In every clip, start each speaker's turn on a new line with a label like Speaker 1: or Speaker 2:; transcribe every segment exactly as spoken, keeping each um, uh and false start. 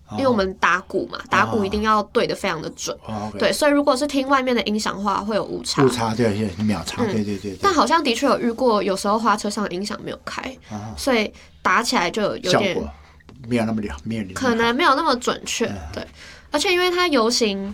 Speaker 1: 因为我们打鼓嘛，打鼓一定要对得非常的准，
Speaker 2: 哦 okay、
Speaker 1: 对，所以如果是听外面的音响的话，会有误差，
Speaker 2: 误差对，秒差，嗯、对对 对, 对。
Speaker 1: 但好像的确有遇过，有时候花车上的音响没有开，啊、所以打起来就有点
Speaker 2: 效果没有那么了，没有
Speaker 1: 可能没有那么准确，嗯、对。而且因为它游行，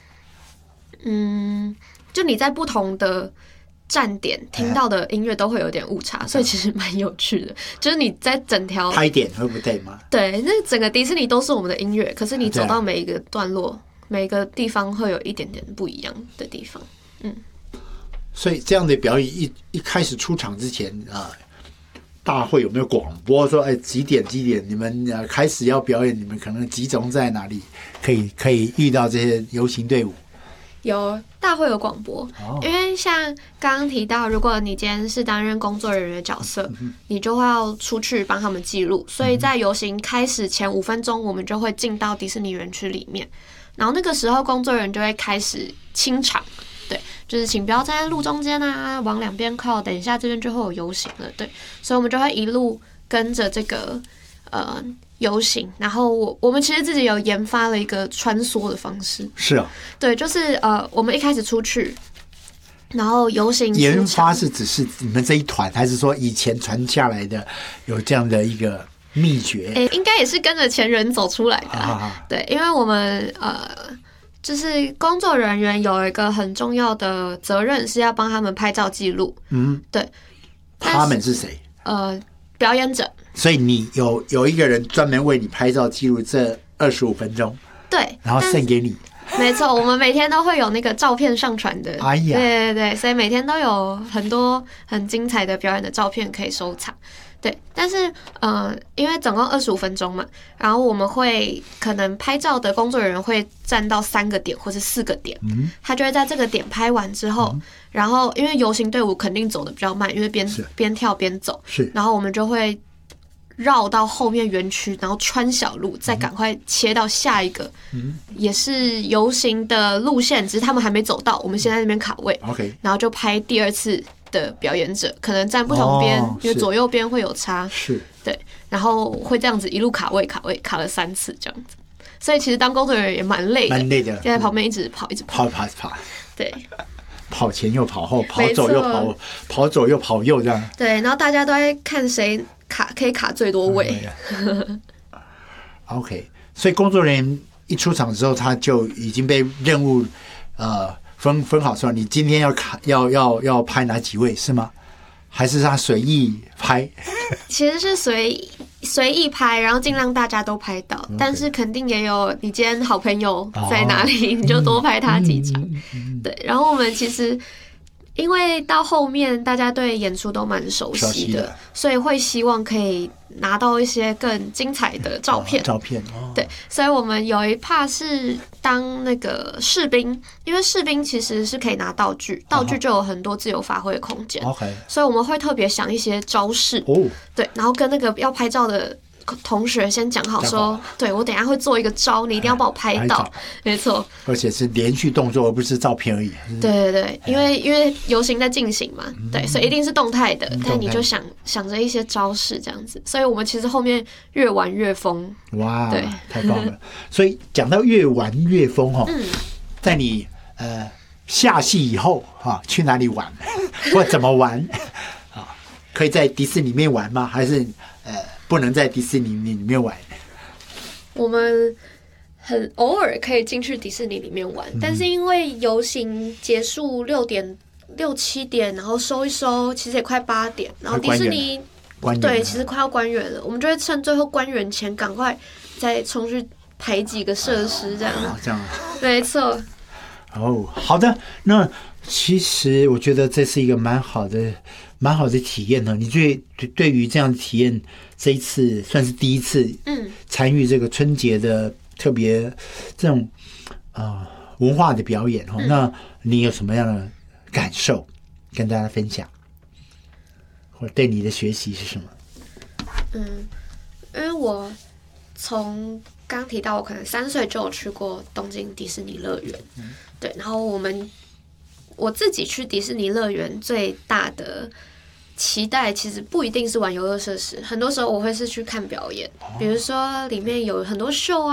Speaker 1: 嗯，就你在不同的站点听到的音乐都会有点误差，所以其实蛮有趣的。就是你在整条
Speaker 2: 拍点会不对吗？
Speaker 1: 对，那整个迪士尼都是我们的音乐，可是你走到每一个段落、每个地方会有一点点不一样的地方。嗯，
Speaker 2: 所以这样的表演一一开始出场之前啊，大会有没有广播说，哎，几点几点你们呃开始要表演，你们可能集中在哪里，可以可以遇到这些游行队伍？
Speaker 1: 有大会有广播，哦、因为像刚刚提到，如果你今天是担任工作人员的角色，嗯、你就会要出去帮他们记录，所以在游行开始前五分钟，我们就会进到迪士尼园区里面，然后那个时候工作人员就会开始清场，对，就是请不要站在路中间啊，往两边靠，等一下这边就会有游行了，对，所以我们就会一路跟着这个呃。游行，然后我我们其实自己有研发了一个穿梭的方式。
Speaker 2: 是啊，
Speaker 1: 对，就是呃，我们一开始出去，然后游行
Speaker 2: 研发是只是你们这一团，还是说以前传下来的有这样的一个秘诀？
Speaker 1: 诶，应该也是跟着前人走出来的。啊、对，因为我们呃，就是工作人员有一个很重要的责任是要帮他们拍照记录。嗯，对。
Speaker 2: 他们是谁？
Speaker 1: 呃，表演者。
Speaker 2: 所以你有有一个人专门为你拍照记录这二十五分钟，
Speaker 1: 对，
Speaker 2: 然后送给你。
Speaker 1: 没错，我们每天都会有那个照片上传的。
Speaker 2: 哎呀，
Speaker 1: 对对对，所以每天都有很多很精彩的表演的照片可以收藏。对，但是呃，因为总共二十五分钟嘛，然后我们会可能拍照的工作人员会站到三个点或是四个点，嗯，他就会在这个点拍完之后，嗯、然后因为游行队伍肯定走得比较慢，因为边边跳边走，
Speaker 2: 是，
Speaker 1: 然后我们就会绕到后面园区，然后穿小路，再赶快切到下一个，嗯、也是游行的路线，只是他们还没走到，我们先在那边卡位
Speaker 2: ，OK，
Speaker 1: 然后就拍第二次的表演者，可能站不同边，哦、因为左右边会有差，
Speaker 2: 是，
Speaker 1: 对，然后会这样子一路卡位卡位卡了三次这样子，所以其实当工作人员也蛮累的，
Speaker 2: 蛮累的，
Speaker 1: 就在旁边一直跑一直
Speaker 2: 跑跑跑，对。跑前又跑后，跑左又跑，跑左又跑右这样。
Speaker 1: 对，然后大家都在看谁卡可以卡最多位。
Speaker 2: 嗯、OK， 所以工作人员一出场之后，他就已经被任务呃分分好说，你今天要卡要要要拍哪几位是吗？还是他随意拍？
Speaker 1: 其实是随随意拍，然后尽量大家都拍到， okay. 但是肯定也有你今天好朋友在哪里，哦、你就多拍他几场。嗯嗯嗯、对，然后我们其实因为到后面大家对演出都蛮熟悉的，悉的所以会希望可以拿到一些更精彩的照片。
Speaker 2: 哦、照片，哦、
Speaker 1: 对，所以我们有一 part 是当那个士兵，因为士兵其实是可以拿道具，道具就有很多自由发挥的空间。
Speaker 2: OK，
Speaker 1: 所以我们会特别想一些招式，哦、对，然后跟那个要拍照的同学先讲好说，对我等一下会做一个招，你一定要帮我拍到，没错，
Speaker 2: 而且是连续动作，而不是照片而已。
Speaker 1: 对对对，因为因为游行在进行嘛，嗯、对，所以一定是动态的，嗯、但你就想想着一些招式这样子，所以我们其实后面越玩越疯。
Speaker 2: 哇，对，太棒了！所以讲到越玩越疯哈，嗯、在你呃下戏以后哈，去哪里玩或怎么玩啊？可以在迪士尼里面玩吗？还是呃？不能在迪士尼里面玩。
Speaker 1: 我们很偶尔可以进去迪士尼里面玩，嗯、但是因为游行结束六点六七点，然后收一收，其实也快八点，然后迪士尼对，其实快要关园了，我们就会趁最后关园前赶快再冲去排几个设施，这样。
Speaker 2: 哦，这样。
Speaker 1: 没错。
Speaker 2: 哦，好的，那其实我觉得这是一个蛮好的。蛮好的体验呢。你对对于这样的体验，这一次算是第一次，嗯，参与这个春节的特别这种呃文化的表演哦。嗯、那你有什么样的感受跟大家分享，或者对你的学习是什么？
Speaker 1: 嗯，因为我从刚提到，我可能三岁就有去过东京迪士尼乐园，嗯、对，然后我们我自己去迪士尼乐园最大的期待其实不一定是玩游乐设施，很多时候我会是去看表演，比如说里面有很多秀啊。